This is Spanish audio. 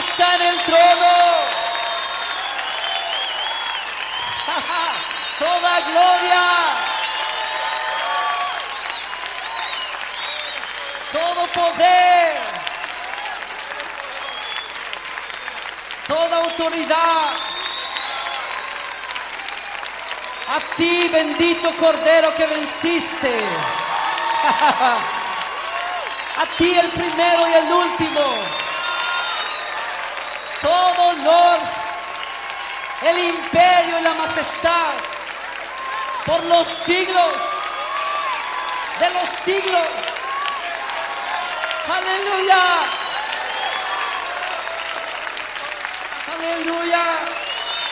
casa en el trono. Toda gloria, todo poder, toda autoridad a ti, bendito Cordero que venciste. A ti, el primero y el último. Todo honor, el imperio y la majestad por los siglos de los siglos. Aleluya. Aleluya.